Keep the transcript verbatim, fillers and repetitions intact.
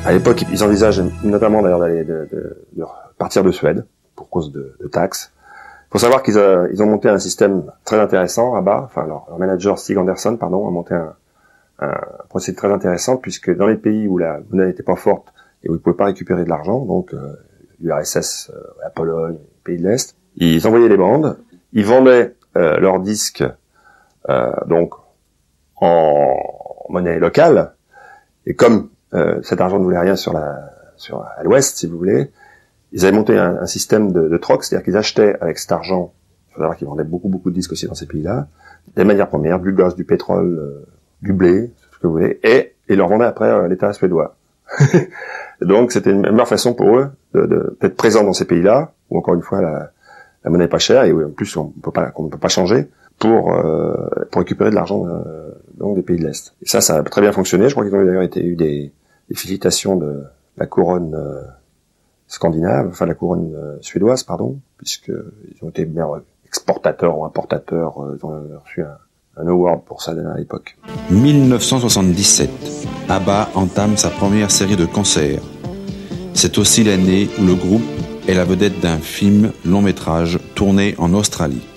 À l'époque, ils envisagent notamment d'ailleurs d'aller de, de, de partir de Suède pour cause de, de taxes. Il faut savoir qu'ils a, ils ont monté un système très intéressant là-bas. Enfin, leur, leur manager Stig Anderson, pardon, a monté un, un procédé très intéressant puisque dans les pays où la monnaie n'était pas forte et où ils pouvaient pas récupérer de l'argent, donc euh, l'U R S S, euh, la Pologne, les pays de l'Est, ils envoyaient les bandes, ils vendaient euh, leurs disques euh, donc en monnaie locale et comme Euh, cet argent ne voulait rien sur la, sur à l'Ouest, si vous voulez. Ils avaient monté un, un système de, de troc, c'est-à-dire qu'ils achetaient avec cet argent, il faut savoir qu'ils vendaient beaucoup beaucoup de disques aussi dans ces pays-là, des matières premières, du gaz, du pétrole, euh, du blé, ce que vous voulez, et ils leur vendaient après euh, l'État suédois. Donc c'était une meilleure façon pour eux de, de, d'être présents dans ces pays-là, où encore une fois la, la monnaie est pas chère et où en plus on peut pas, qu'on ne peut pas changer pour euh, pour récupérer de l'argent euh, donc des pays de l'Est. Et ça, ça a très bien fonctionné. Je crois qu'ils ont d'ailleurs été eu des des félicitations de la couronne euh, scandinave, enfin la couronne euh, suédoise, pardon, puisqu'ils ont été bien exportateurs ou importateurs, euh, ils ont reçu un, un award pour ça à l'époque. dix-neuf cent soixante-dix-sept, ABBA entame sa première série de concerts. C'est aussi l'année où le groupe est la vedette d'un film long métrage tourné en Australie.